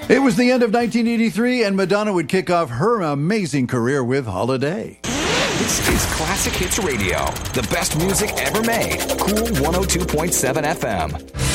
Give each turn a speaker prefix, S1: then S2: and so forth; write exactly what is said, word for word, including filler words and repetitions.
S1: It was the end of nineteen eighty-three, and Madonna would kick off her amazing career with Holiday.
S2: This is Classic Hits Radio, the best music ever made. Cool one oh two point seven F M.